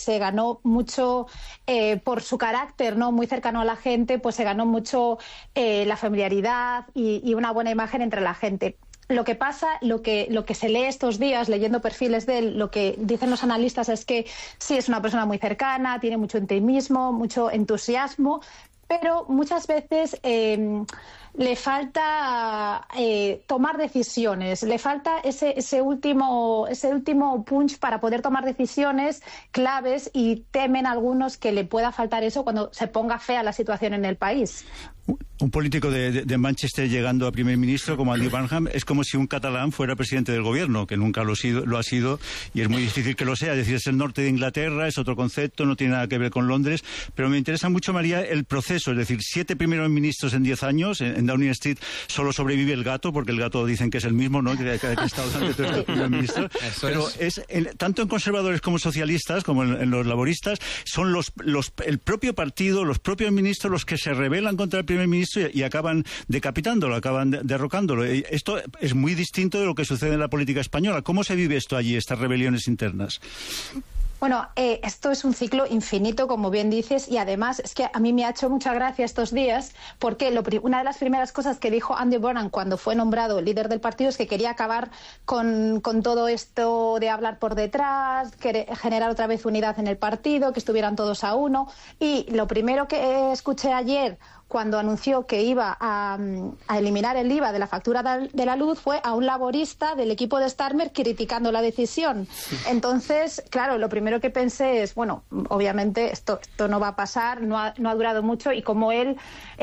se ganó mucho por su carácter, ¿no? Muy cercano a la gente, pues se ganó mucho la familiaridad y una buena imagen entre la gente. Lo que pasa, lo que se lee estos días, leyendo perfiles de él, lo que dicen los analistas es que sí, es una persona muy cercana, tiene mucho optimismo, mucho entusiasmo, pero muchas veces le falta tomar decisiones, le falta ese último punch para poder tomar decisiones claves, y temen algunos que le pueda faltar eso cuando se ponga fea la situación en el país. Un político de Manchester llegando a primer ministro como Andy Burnham es como si un catalán fuera presidente del gobierno, que nunca lo ha sido, y es muy difícil que lo sea. Es decir, es el norte de Inglaterra, es otro concepto, no tiene nada que ver con Londres. Pero me interesa mucho, María, el proceso. Es decir, 7 primeros ministros en 10 años. En Downing Street solo sobrevive el gato, porque el gato dicen que es el mismo, ¿no? Que ha estado durante todos estos primeros ministros. Pero tanto en conservadores como socialistas, como en los laboristas, son el propio partido, los propios ministros los que se rebelan contra el primer ministro y acaban decapitándolo, acaban derrocándolo. Esto es muy distinto de lo que sucede en la política española. ¿Cómo se vive esto allí, estas rebeliones internas? Bueno, esto es un ciclo infinito, como bien dices, y además es que a mí me ha hecho mucha gracia estos días, porque una de las primeras cosas que dijo Andy Burnham cuando fue nombrado líder del partido es que quería acabar con todo esto de hablar por detrás, generar otra vez unidad en el partido, que estuvieran todos a uno. Y lo primero que escuché ayer, cuando anunció que iba a eliminar el IVA de la factura de la luz, fue a un laborista del equipo de Starmer criticando la decisión. Entonces, claro, lo primero que pensé es, bueno, obviamente esto no va a pasar, no ha durado mucho, y como él,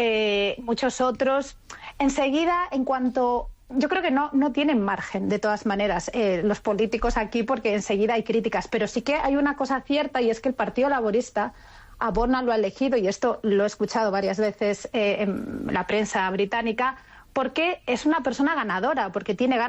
muchos otros, enseguida, en cuanto... Yo creo que no tienen margen, de todas maneras, los políticos aquí, porque enseguida hay críticas, pero sí que hay una cosa cierta, y es que el Partido Laborista a Burnham lo ha elegido, y esto lo he escuchado varias veces en la prensa británica, porque es una persona ganadora, porque tiene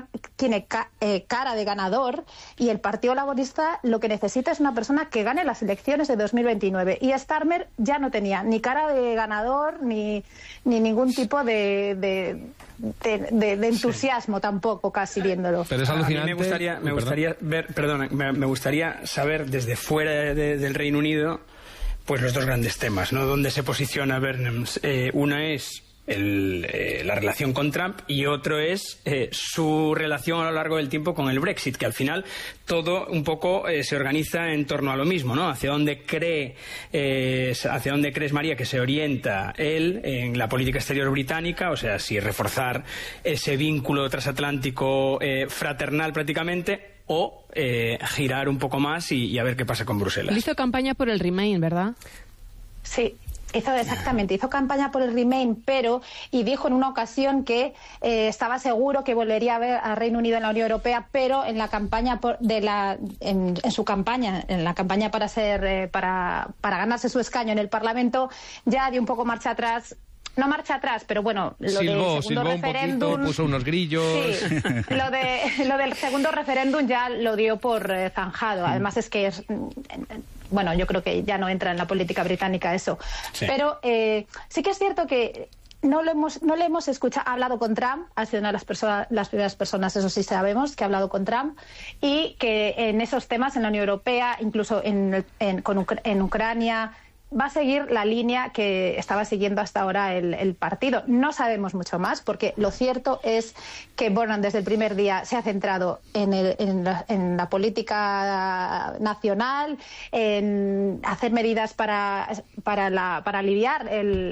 cara de ganador, y el Partido Laborista lo que necesita es una persona que gane las elecciones de 2029. Y Starmer ya no tenía ni cara de ganador ni ningún tipo de entusiasmo tampoco, casi viéndolo. Pero es alucinante. A mí me gustaría saber desde fuera del Reino Unido, pues los dos grandes temas, ¿no? Dónde se posiciona Burnham. Una es la relación con Trump, y otro es su relación a lo largo del tiempo con el Brexit, que al final todo un poco se organiza en torno a lo mismo, ¿no? ¿Hacia dónde crees, María, que se orienta él en la política exterior británica? O sea, si reforzar ese vínculo transatlántico fraternal prácticamente, o girar un poco más y a ver qué pasa con Bruselas. Hizo campaña por el Remain, ¿verdad? Sí. Hizo campaña por el Remain, y dijo en una ocasión que estaba seguro que volvería a ver al Reino Unido en la Unión Europea, pero en la campaña en la campaña para ganarse su escaño en el Parlamento, ya dio un poco marcha atrás. No marcha atrás, pero bueno, lo del segundo referéndum... Un poquito, puso unos grillos... Sí, lo del segundo referéndum ya lo dio por zanjado. Además es que bueno, yo creo que ya no entra en la política británica eso. Sí. Pero sí que es cierto que no le hemos escuchado. Ha hablado con Trump, ha sido una de las primeras personas, eso sí sabemos, que ha hablado con Trump, y que en esos temas, en la Unión Europea, incluso en Ucrania, va a seguir la línea que estaba siguiendo hasta ahora el partido. No sabemos mucho más, porque lo cierto es que Burnham desde el primer día se ha centrado en la política nacional, en hacer medidas para aliviar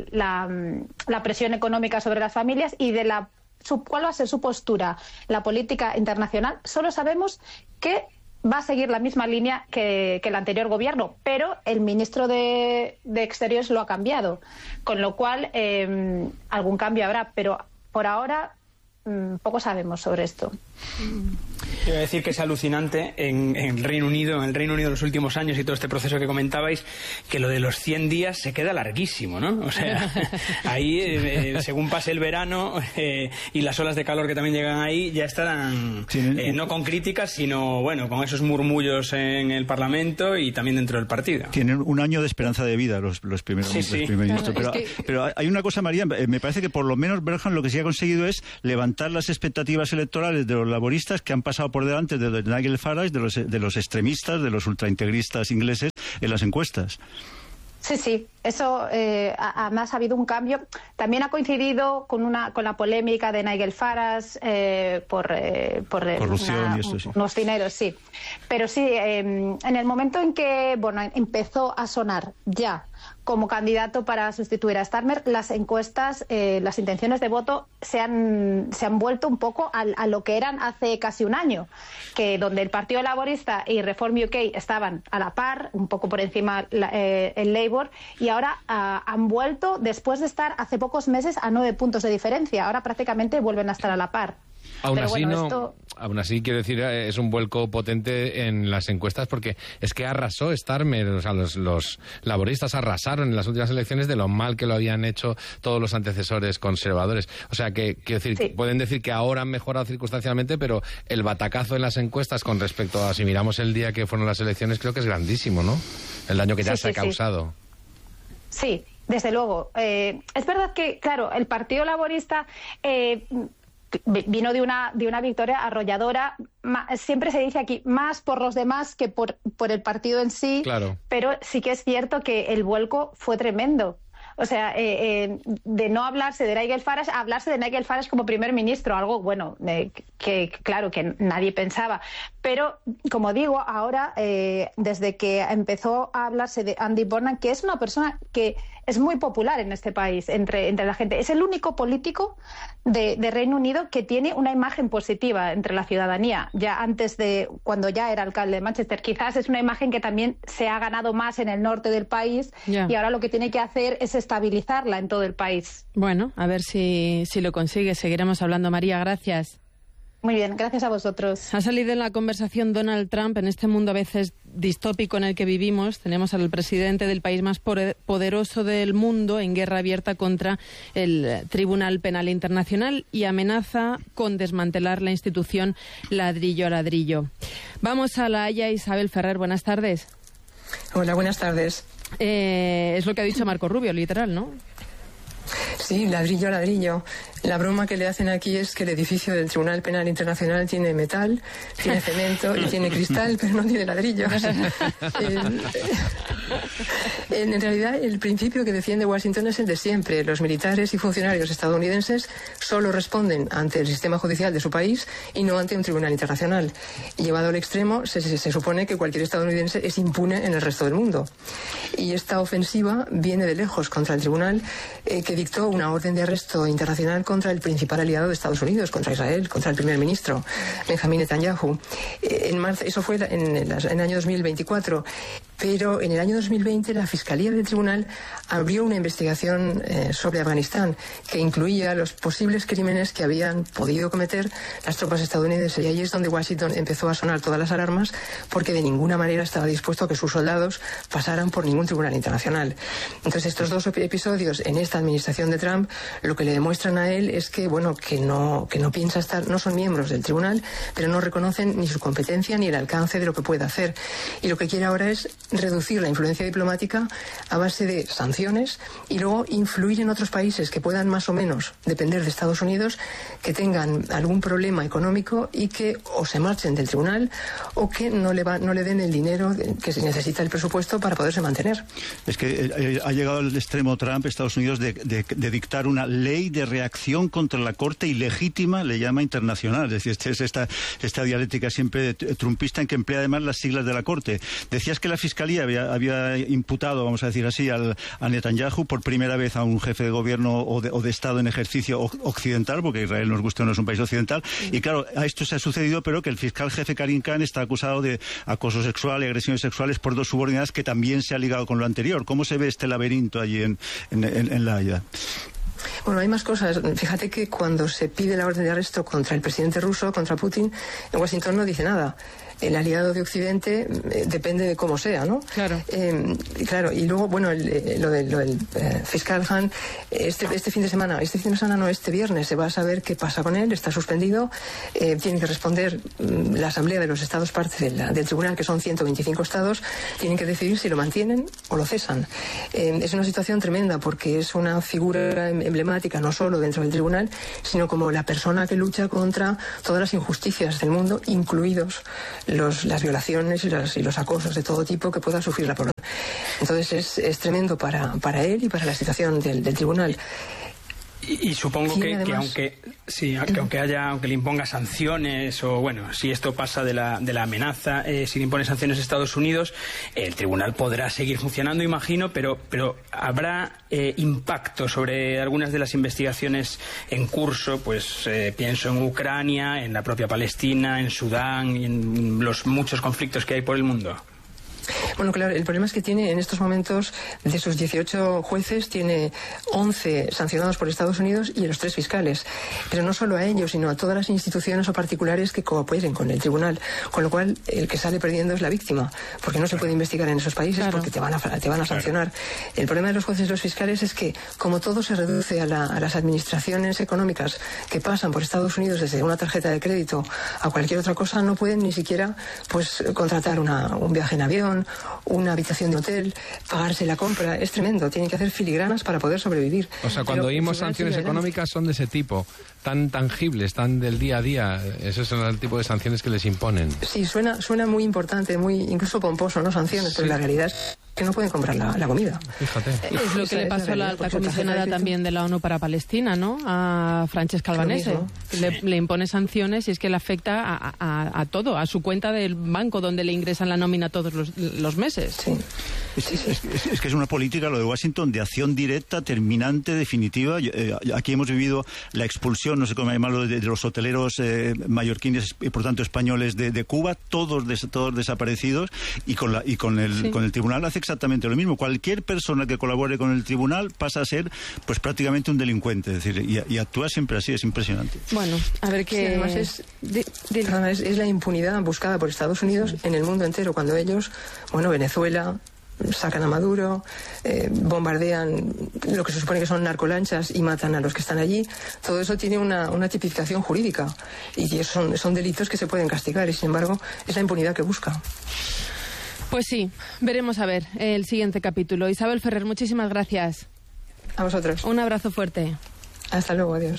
la presión económica sobre las familias, y cuál va a ser su postura, la política internacional. Solo sabemos que va a seguir la misma línea que el anterior gobierno, pero el ministro de Exteriores lo ha cambiado, con lo cual algún cambio habrá, pero por ahora poco sabemos sobre esto. Quiero decir que es alucinante en el Reino Unido en los últimos años, y todo este proceso que comentabais, que lo de los 100 días se queda larguísimo, ¿no? O sea, ahí, según pase el verano y las olas de calor que también llegan ahí, ya estarán no con críticas, sino, bueno, con esos murmullos en el Parlamento y también dentro del partido. Tienen un año de esperanza de vida los primeros ministros. Pero hay una cosa, María, me parece que por lo menos Burnham lo que sí ha conseguido es levantar las expectativas electorales de los laboristas, que han pasado pasado por delante de Nigel Farage, de los extremistas, de los ultraintegristas ingleses en las encuestas. Sí, eso además ha habido un cambio. También ha coincidido con la polémica de Nigel Farage por corrupción y esto, sí. Unos dineros, sí. Pero sí, en el momento en que empezó a sonar ya como candidato para sustituir a Starmer, las encuestas, las intenciones de voto se han vuelto un poco a lo que eran hace casi un año, que donde el Partido Laborista y Reform UK estaban a la par, un poco por encima el Labour, y ahora han vuelto, después de estar hace pocos meses a 9 puntos de diferencia, ahora prácticamente vuelven a estar a la par. Aún así, quiero decir, es un vuelco potente en las encuestas porque es que arrasó Starmer, o sea, los laboristas arrasaron en las últimas elecciones de lo mal que lo habían hecho todos los antecesores conservadores. O sea, que quiero decir, sí, pueden decir que ahora han mejorado circunstancialmente, pero el batacazo en las encuestas con respecto a si miramos el día que fueron las elecciones, creo que es grandísimo, ¿no? El daño que ya se ha causado. Sí, desde luego. Es verdad que, claro, el Partido Laborista vino de una victoria arrolladora. Siempre se dice aquí más por los demás que por el partido en sí, claro. Pero sí que es cierto que el vuelco fue tremendo. O sea, de no hablarse de Nigel Farage a hablarse de Nigel Farage como primer ministro, algo bueno, que claro que nadie pensaba. Pero, como digo, ahora, desde que empezó a hablarse de Andy Burnham, que es una persona que es muy popular en este país, entre la gente, es el único político de Reino Unido que tiene una imagen positiva entre la ciudadanía. Ya antes de, cuando ya era alcalde de Manchester, quizás es una imagen que también se ha ganado más en el norte del país, y ahora lo que tiene que hacer es estabilizarla en todo el país. Bueno, a ver si lo consigue. Seguiremos hablando. María, gracias. Muy bien, gracias a vosotros. Ha salido en la conversación Donald Trump. En este mundo a veces distópico en el que vivimos, tenemos al presidente del país más poderoso del mundo en guerra abierta contra el Tribunal Penal Internacional y amenaza con desmantelar la institución ladrillo a ladrillo. Vamos a La Haya. Isabel Ferrer, buenas tardes. Hola, buenas tardes. Es lo que ha dicho Marco Rubio, literal, ¿no? Sí, ladrillo a ladrillo. La broma que le hacen aquí es que el edificio del Tribunal Penal Internacional tiene metal, tiene cemento y tiene cristal, pero no tiene ladrillos. En realidad, el principio que defiende Washington es el de siempre. Los militares y funcionarios estadounidenses solo responden ante el sistema judicial de su país y no ante un tribunal internacional. Y llevado al extremo, se supone que cualquier estadounidense es impune en el resto del mundo. Y esta ofensiva viene de lejos contra el tribunal que dictó una orden de arresto internacional contra el principal aliado de Estados Unidos, contra Israel, contra el primer ministro, Benjamin Netanyahu. En marzo, eso fue en el año 2024. Pero en el año 2020 la Fiscalía del Tribunal abrió una investigación sobre Afganistán que incluía los posibles crímenes que habían podido cometer las tropas estadounidenses. Y ahí es donde Washington empezó a sonar todas las alarmas, porque de ninguna manera estaba dispuesto a que sus soldados pasaran por ningún tribunal internacional. Entonces, estos dos episodios en esta administración de Trump lo que le demuestran a él es que, bueno, que no piensa estar, no son miembros del tribunal, pero no reconocen ni su competencia ni el alcance de lo que puede hacer. Y lo que quiere ahora es reducir la influencia diplomática a base de sanciones y luego influir en otros países que puedan más o menos depender de Estados Unidos, que tengan algún problema económico y que o se marchen del tribunal o que no le den el dinero que se necesita, el presupuesto, para poderse mantener. Es que ha llegado al extremo Trump, Estados Unidos, de dictar una ley de reacción contra la Corte ilegítima, le llama internacional. Es decir, es esta dialéctica siempre trumpista en que emplea además las siglas de la Corte. Decías que la Fiscalía había imputado, vamos a decir así, a Netanyahu por primera vez a un jefe de gobierno o de Estado en ejercicio occidental, porque Israel, nos gusta o no, es un país occidental. Y claro, a esto se ha sucedido, pero que el fiscal jefe Karim Khan está acusado de acoso sexual y agresiones sexuales por dos subordinadas, que también se ha ligado con lo anterior. ¿Cómo se ve este laberinto allí en La Haya? Bueno, hay más cosas. Fíjate que cuando se pide la orden de arresto contra el presidente ruso, contra Putin, en Washington no dice nada. el aliado de Occidente depende de cómo sea, ¿no? Claro. Claro, y luego, bueno, lo del fiscal Hahn, este fin de semana no, este viernes se va a saber qué pasa con él, está suspendido, tiene que responder la Asamblea de los Estados partes del tribunal, que son 125 estados, tienen que decidir si lo mantienen o lo cesan. Es una situación tremenda porque es una figura emblemática no solo dentro del tribunal, sino como la persona que lucha contra todas las injusticias del mundo, incluidos las violaciones y los acosos de todo tipo que pueda sufrir la población. Entonces es tremendo para él y para la situación del tribunal. Y supongo que aunque le imponga sanciones, o bueno, si esto pasa de la amenaza, si le impone sanciones a Estados Unidos, el tribunal podrá seguir funcionando, imagino, pero habrá impacto sobre algunas de las investigaciones en curso, pues pienso en Ucrania, en la propia Palestina, en Sudán y en los muchos conflictos que hay por el mundo. Bueno, claro, el problema es que tiene en estos momentos, de sus 18 jueces, tiene 11 sancionados por Estados Unidos y los 3 fiscales. Pero no solo a ellos, sino a todas las instituciones o particulares que cooperen con el tribunal. Con lo cual, el que sale perdiendo es la víctima, porque no se puede investigar en esos países, porque te van a sancionar. El problema de los jueces y los fiscales es que, como todo se reduce a las administraciones económicas que pasan por Estados Unidos desde una tarjeta de crédito a cualquier otra cosa, no pueden ni siquiera contratar un viaje en avión, una habitación de hotel, pagarse la compra. Es tremendo, tienen que hacer filigranas para poder sobrevivir. O sea, cuando oímos sanciones económicas son de ese tipo, tan tangibles, tan del día a día. Esos son el tipo de sanciones que les imponen. Sí, suena muy importante, muy incluso pomposo, ¿no? Sanciones, pero la realidad es que no pueden comprar la comida. Fíjate. Es lo que le pasó a la alta comisionada también de la ONU para Palestina, ¿no? A Francesca Albanese. Le impone sanciones y es que le afecta a todo, a su cuenta del banco donde le ingresan la nómina todos los meses. Sí. Es que es una política, lo de Washington, de acción directa, terminante, definitiva. Aquí hemos vivido la expulsión, no sé cómo llamarlo, de los hoteleros mallorquines y por tanto españoles de Cuba, todos desaparecidos, y con el tribunal hace exactamente lo mismo. Cualquier persona que colabore con el tribunal pasa a ser pues prácticamente un delincuente, es decir, y actúa siempre así, es impresionante. Bueno, a ver qué... Sí, además es la impunidad buscada por Estados Unidos en el mundo entero, cuando ellos, Venezuela, sacan a Maduro, bombardean lo que se supone que son narcolanchas y matan a los que están allí. Todo eso tiene una tipificación jurídica y son delitos que se pueden castigar, y sin embargo es la impunidad que busca. Pues sí, veremos a ver el siguiente capítulo. Isabel Ferrer, muchísimas gracias. A vosotros. Un abrazo fuerte. Hasta luego, adiós.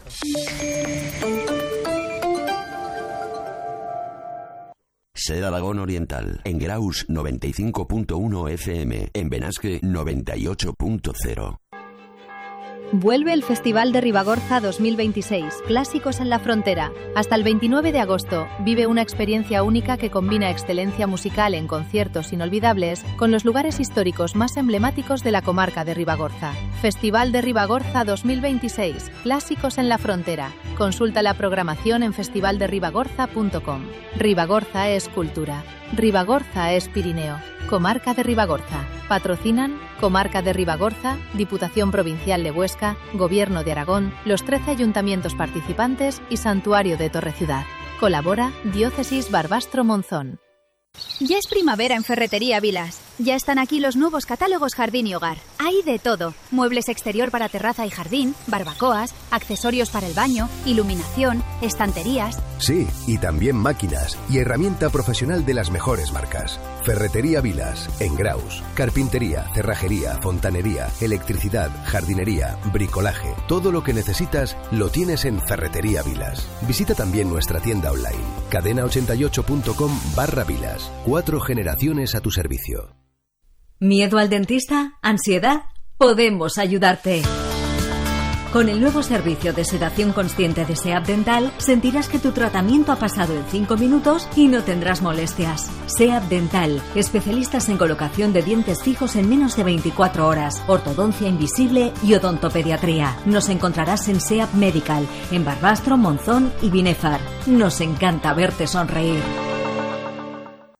Ser Aragón Oriental, en Graus 95.1 FM, en Benasque 98.0. Vuelve el Festival de Ribagorza 2026, Clásicos en la Frontera. Hasta el 29 de agosto, vive una experiencia única que combina excelencia musical en conciertos inolvidables con los lugares históricos más emblemáticos de la comarca de Ribagorza. Festival de Ribagorza 2026, Clásicos en la Frontera. Consulta la programación en festivalderribagorza.com. Ribagorza es cultura. Ribagorza es Pirineo. Comarca de Ribagorza. Patrocinan Comarca de Ribagorza, Diputación Provincial de Huesca, Gobierno de Aragón, los 13 ayuntamientos participantes y Santuario de Torreciudad. Colabora Diócesis Barbastro Monzón. Ya es primavera en Ferretería Vilas. Ya están aquí los nuevos catálogos Jardín y Hogar. Hay de todo. Muebles exterior para terraza y jardín, barbacoas, accesorios para el baño, iluminación, estanterías. Sí, y también máquinas y herramienta profesional de las mejores marcas. Ferretería Vilas, en Graus. Carpintería, cerrajería, fontanería, electricidad, jardinería, bricolaje. Todo lo que necesitas lo tienes en Ferretería Vilas. Visita también nuestra tienda online, cadena88.com/Vilas. 4 generaciones a tu servicio. ¿Miedo al dentista? ¿Ansiedad? Podemos ayudarte. Con el nuevo servicio de sedación consciente de SEAP Dental, sentirás que tu tratamiento ha pasado en 5 minutos y no tendrás molestias. SEAP Dental, especialistas en colocación de dientes fijos en menos de 24 horas, ortodoncia invisible y odontopediatría. Nos encontrarás en SEAP Medical, en Barbastro, Monzón y Binefar. Nos encanta verte sonreír.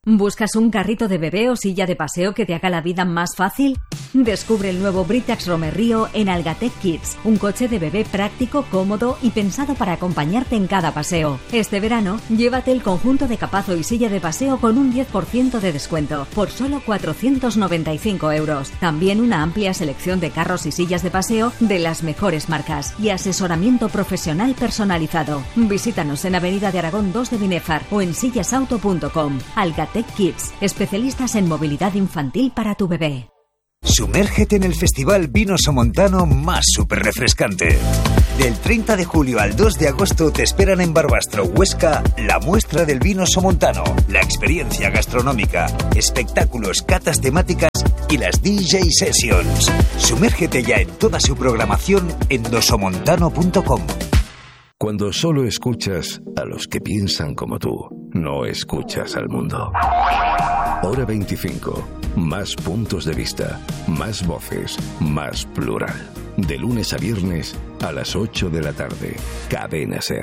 ¿Buscas un carrito de bebé o silla de paseo que te haga la vida más fácil? Descubre el nuevo Britax Romerrio en Algatec Kids, un coche de bebé práctico, cómodo y pensado para acompañarte en cada paseo. Este verano, llévate el conjunto de capazo y silla de paseo con un 10% de descuento, por solo 495 euros. También una amplia selección de carros y sillas de paseo de las mejores marcas y asesoramiento profesional personalizado. Visítanos en Avenida de Aragón 2 de Binefar o en sillasauto.com. Algatec Kids, especialistas en movilidad infantil para tu bebé. Sumérgete en el festival Vino Somontano más súper refrescante. Del 30 de julio al 2 de agosto te esperan en Barbastro, Huesca, la muestra del vino somontano, la experiencia gastronómica, espectáculos, catas temáticas y las DJ Sessions. Sumérgete ya en toda su programación en dosomontano.com. Cuando solo escuchas a los que piensan como tú, no escuchas al mundo. Hora 25. Más puntos de vista, más voces, más plural. De lunes a viernes a las 8 de la tarde. Cadena SER.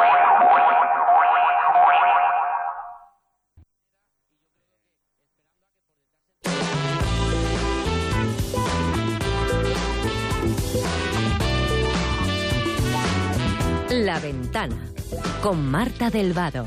La Ventana, con Marta del Vado.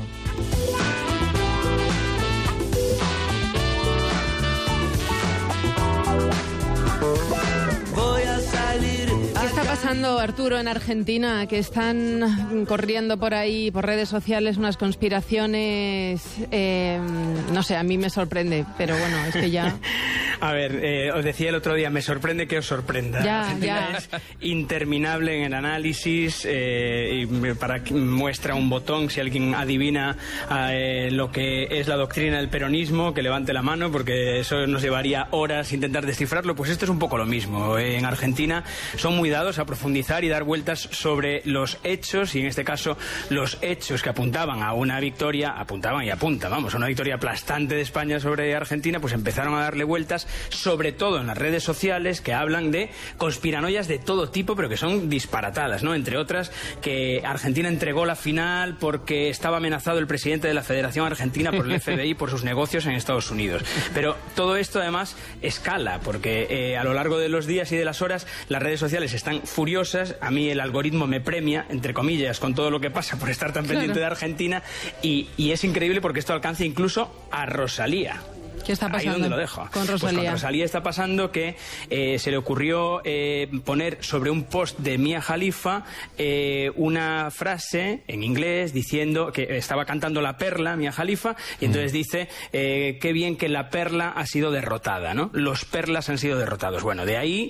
¿Qué está pasando, Arturo, en Argentina? Que están corriendo por ahí, por redes sociales, unas conspiraciones... no sé, a mí me sorprende, pero bueno, es que ya... A ver, os decía el otro día, me sorprende que os sorprenda. Ya. Es interminable en el análisis, y muestra un botón si alguien adivina lo que es la doctrina del peronismo, que levante la mano, porque eso nos llevaría horas intentar descifrarlo. Pues esto es un poco lo mismo. En Argentina son muy dados a profundizar y dar vueltas sobre los hechos, y en este caso los hechos que apuntaban a una victoria, a una victoria aplastante de España sobre Argentina, pues empezaron a darle vueltas, sobre todo en las redes sociales, que hablan de conspiranoias de todo tipo, pero que son disparatadas, ¿no? Entre otras, que Argentina entregó la final porque estaba amenazado el presidente de la Federación Argentina por el FBI por sus negocios en Estados Unidos. Pero todo esto además escala, porque a lo largo de los días y de las horas las redes sociales están furiosas. A mí el algoritmo me premia, entre comillas, con todo lo que pasa por estar tan pendiente de Argentina, y es increíble porque esto alcanza incluso a Rosalía. ¿Qué está pasando? Ahí donde lo dejo. Con Rosalía. Pues con Rosalía está pasando que se le ocurrió poner sobre un post de Mia Khalifa una frase en inglés diciendo que estaba cantando La Perla, Mia Khalifa, y entonces dice qué bien que la perla ha sido derrotada, ¿no? Los perlas han sido derrotados. Bueno, de ahí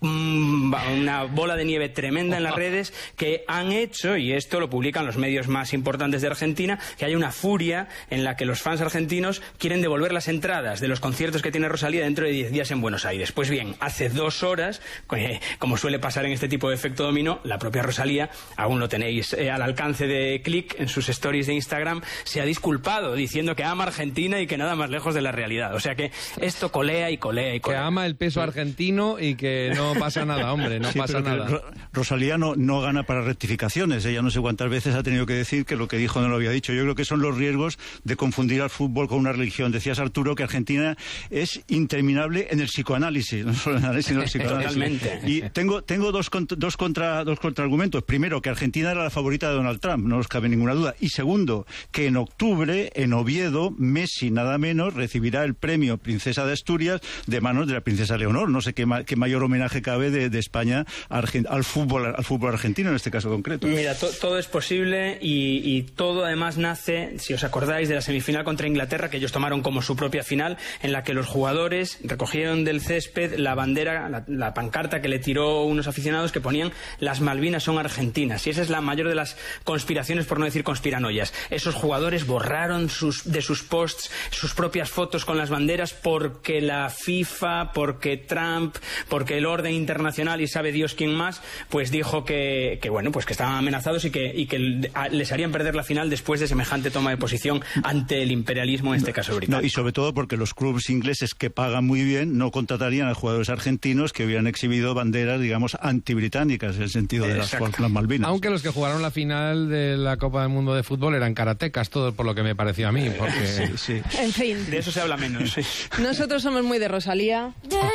una bola de nieve tremenda en las redes que han hecho, y esto lo publican los medios más importantes de Argentina, que hay una furia en la que los fans argentinos quieren devolver las entradas de los conciertos que tiene Rosalía dentro de 10 días en Buenos Aires. Pues bien, hace 2 horas, como suele pasar en este tipo de efecto dominó, la propia Rosalía, aún lo tenéis al alcance de clic en sus stories de Instagram, se ha disculpado diciendo que ama Argentina y que nada más lejos de la realidad. O sea que esto colea y colea y colea. Que ama el peso argentino y que no pasa nada, hombre, no pasa nada. Rosalía no gana para rectificaciones. Ella no sé cuántas veces ha tenido que decir que lo que dijo no lo había dicho. Yo creo que son los riesgos de confundir al fútbol con una religión. Decías, Arturo, que Argentina es interminable en el psicoanálisis, no solo en el análisis, sino en el psicoanálisis. Totalmente. Y tengo dos contraargumentos. Primero, que Argentina era la favorita de Donald Trump, no os cabe ninguna duda. Y segundo, que en octubre, en Oviedo, Messi, nada menos, recibirá el premio Princesa de Asturias de manos de la princesa Leonor. No sé qué mayor homenaje cabe de España al fútbol argentino, en este caso concreto. Mira, todo es posible, y todo además nace, si os acordáis, de la semifinal contra Inglaterra, que ellos tomaron como su propia final, en la que los jugadores recogieron del césped la bandera, la pancarta que le tiró unos aficionados que ponían "Las Malvinas son argentinas", y esa es la mayor de las conspiraciones, por no decir conspiranoias. Esos jugadores borraron de sus posts sus propias fotos con las banderas porque la FIFA, porque Trump, porque el orden internacional y sabe Dios quién más, pues dijo que bueno, pues que estaban amenazados y que les harían perder la final después de semejante toma de posición ante el imperialismo, en este caso británico. No, y sobre todo porque porque los clubes ingleses que pagan muy bien no contratarían a jugadores argentinos que hubieran exhibido banderas, digamos, antibritánicas en el sentido de las Malvinas. Aunque los que jugaron la final de la Copa del Mundo de Fútbol eran karatecas, todo por lo que me pareció a mí. Porque... Sí. En fin. De eso se habla menos, sí. Nosotros somos muy de Rosalía.